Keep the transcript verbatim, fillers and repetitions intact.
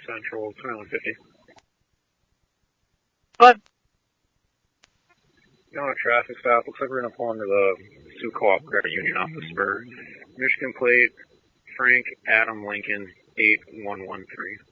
Central, twenty-one fifty. What? No traffic stop. Looks like we're going to pull into the Sioux Co-op Credit Union off the spur. Michigan plate, Frank Adam Lincoln, eight one one three.